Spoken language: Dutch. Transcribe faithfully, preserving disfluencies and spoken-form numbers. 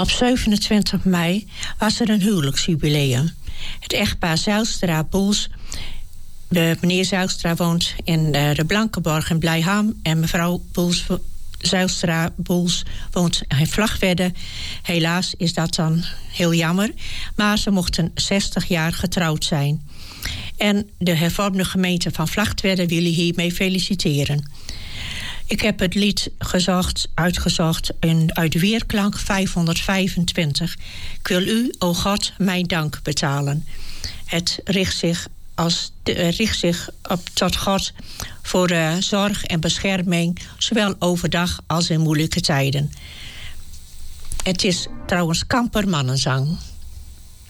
Op zevenentwintig mei was er een huwelijksjubileum. Het echtpaar Zijlstra-Boels. De meneer Zijlstra woont in de Blankenborg in Blijham. En mevrouw Boels, Zijlstra-Boels woont in Vlagtwedde. Helaas is dat dan heel jammer. Maar ze mochten zestig jaar getrouwd zijn. En de hervormde gemeente van Vlagtwedde wil je hiermee feliciteren. Ik heb het lied gezocht, uitgezocht in, uit Weerklank vijfhonderdvijfentwintig. Ik wil u, o God, mijn dank betalen. Het richt zich, als, uh, richt zich op tot God voor uh, zorg en bescherming, zowel overdag als in moeilijke tijden. Het is trouwens kampermannenzang.